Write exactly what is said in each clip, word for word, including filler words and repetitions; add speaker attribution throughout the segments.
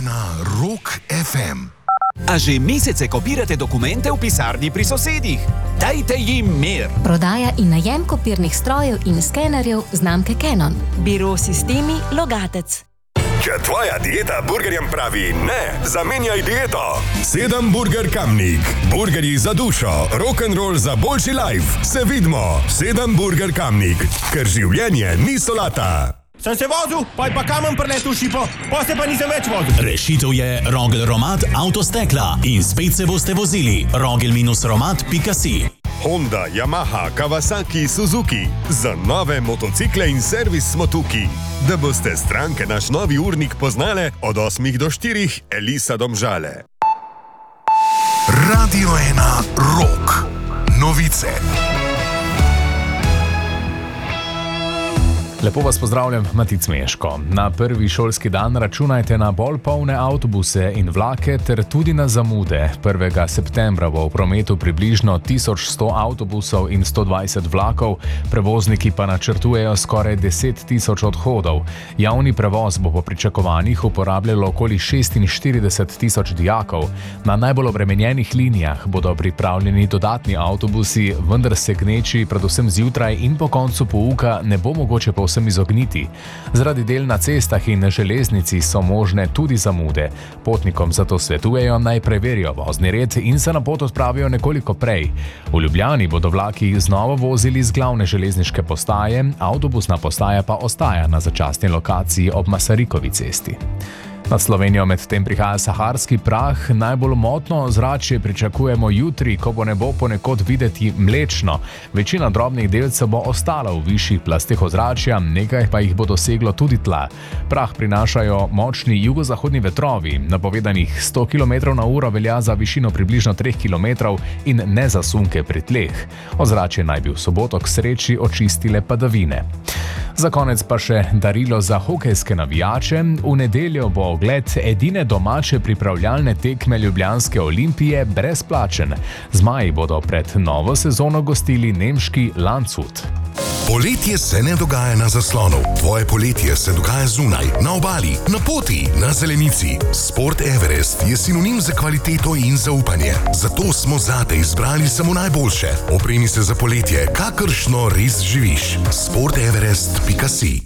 Speaker 1: ena Rock ef em.
Speaker 2: A že mesece kopirate dokumente v pisarni pri sosedih? Dajte jim mir!
Speaker 3: Prodaja in najem kopirnih strojev in skenerjev znamke Canon.
Speaker 4: Biro Sistemi Logatec.
Speaker 5: Če tvoja dieta burgerjem pravi ne, zamenjaj dieto. Sedem Burger Kamnik. Burgerji za dušo, rock'n'roll za boljši life. Se vidimo. Sedem Burger Kamnik. Ker življenje ni solata.
Speaker 6: Sem se vozil, pa je pa kamen preletel šipo, pa se pa nisem več vozil.
Speaker 7: Rešitev je Rogel Romat Avtostekla in spet se boste vozili. rogel romat pika si.
Speaker 5: Honda, Yamaha, Kawasaki, Suzuki. Za nove motocikle in servis smo tukaj. Da boste stranke naš novi urnik poznale od osmih do štirih, Elisa Domžale.
Speaker 1: Radio ena Rock. Novice.
Speaker 8: Lepo vas pozdravljam, Matic Meško. Na prvi šolski dan računajte na bolj polne avtobuse in vlake ter tudi na zamude. prvega septembra bo v prometu približno tisoč sto avtobusov in sto dvajset vlakov, prevozniki pa načrtujejo skoraj deset tisoč odhodov. Javni prevoz bo po pričakovanjih uporabljalo okoli šestinštirideset tisoč dijakov. Na najbolj obremenjenih linijah bodo pripravljeni dodatni avtobusi, vendar se gneči predvsem zjutraj in po koncu pouka ne bo mogoče povsem vsem izogniti. Zaradi del na cestah in železnici so možne tudi zamude. Potnikom zato svetujejo naj preverijo vozni red in se na pot odpravijo nekoliko prej. V Ljubljani bodo vlaki znova vozili z glavne železniške postaje, avtobusna postaja pa ostaja na začasni lokaciji ob Masarikovi cesti. Nad Slovenijo medtem prihaja saharski prah, najbolj motno ozračje pričakujemo jutri, ko bo nebo ponekod videti mlečno. Večina drobnih delcev bo ostala v višjih plasteh ozračja, nekaj pa jih bo doseglo tudi tla. Prah prinašajo močni jugozahodni vetrovi, napovedanih sto kilometrov na uro velja za višino približno tri kilometre in ne za sunke pri tleh. Ozračje naj bi v soboto k sreči očistile padavine. Za konec pa še darilo za hokejske navijače. V nedeljo bo ogled edine domače pripravljalne tekme ljubljanske Olimpije brezplačen. Zmaji bodo pred novo sezono gostili nemški Landshut.
Speaker 1: Poletje se ne dogaja na zaslonu. Tvoje poletje se dogaja zunaj, na obali, na poti, na zelenici. Sport Everest je sinonim za kvaliteto in zaupanje. Zato smo zate izbrali samo najboljše. Opremi se za poletje, kakršno res živiš. sport everest pika si.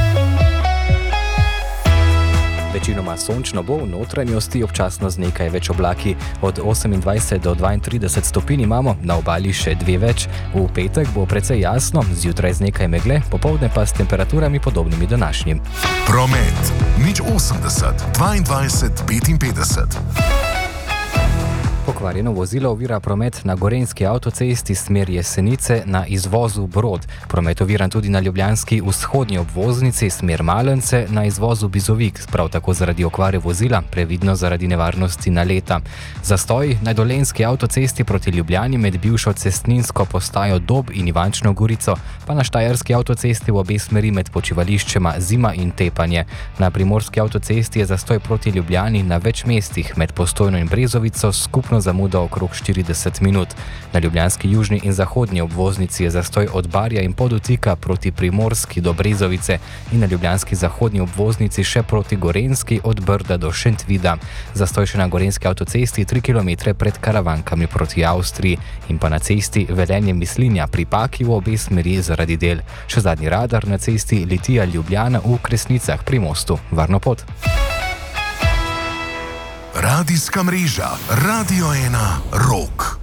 Speaker 9: Večinoma sončno bo, v notranjosti občasno z nekaj več oblaki. Od osemindvajset do dvaintrideset stopinj imamo, na obali še dve več. V petek bo precej jasno, zjutraj z nekaj megle, popoldne pa s temperaturami podobnimi današnjim.
Speaker 1: Promet nič osemdeset dvaindvajset petinpetdeset.
Speaker 9: Pokvarjeno vozilo ovira promet na Gorenjski avtocesti smer Jesenice na izvozu Brod. Promet oviran tudi na ljubljanski vzhodnji obvoznici smer Malence na izvozu Bizovik, prav tako zaradi okvare vozila, previdno zaradi nevarnosti naleta. Zastoj na Dolenjski avtocesti proti Ljubljani med bivšo cestninsko postajo Dob in Ivančno Gorico, pa na Štajerski avtocesti v obe smeri med počivališčema Zima in Tepanje. Na Primorski avtocesti je zastoj proti Ljubljani na več mestih med Postojno in Brezovico, skupno zamuda okrog štirideset minut. Na ljubljanski južni in zahodnji obvoznici je zastoj od Barja in Podotika proti Primorski do Brezovice in na ljubljanski zahodnji obvoznici še proti Gorenjski od Brda do Šentvida. Zastoj še na Gorenjski avtocesti tri kilometre pred Karavankami proti Avstriji in pa na cesti Velenje-Mislinja pri Paki v obe smeri zaradi del. Še zadnji radar na cesti Litija-Ljubljana v Kresnicah pri mostu. Varno pot!
Speaker 1: Radijska mreža Radio ena Rock.